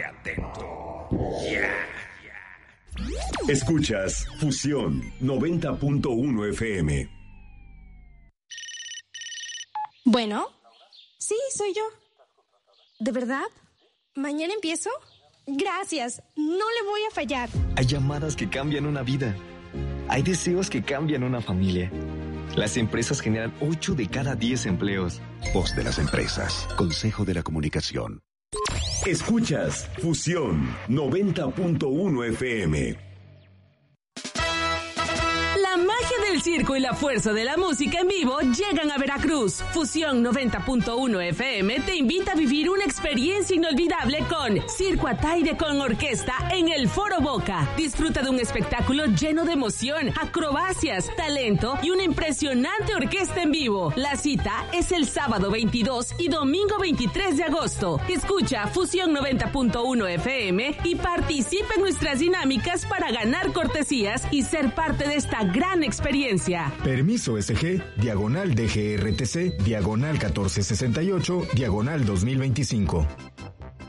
Estate atento. Escuchas Fusión 90.1 FM. Bueno, sí, soy yo. ¿De verdad? ¿Mañana empiezo? Gracias, no le voy a fallar. Hay llamadas que cambian una vida. Hay deseos que cambian una familia. Las empresas generan 8 de cada 10 empleos. Voz de las empresas. Consejo de la Comunicación. Escuchas Fusión 90.1 FM. La magia del circo y la fuerza de la música en vivo llegan a Veracruz. Fusión 90.1 FM te invita a vivir una experiencia inolvidable con Circo Ataide con orquesta en el Foro Boca. Disfruta de un espectáculo lleno de emoción, acrobacias, talento y una impresionante orquesta en vivo. La cita es el sábado 22 y domingo 23 de agosto. Escucha Fusión 90.1 FM y participa en nuestras dinámicas para ganar cortesías y ser parte de esta gran experiencia. Permiso SG, diagonal DGRTC, diagonal 1468, diagonal 2025.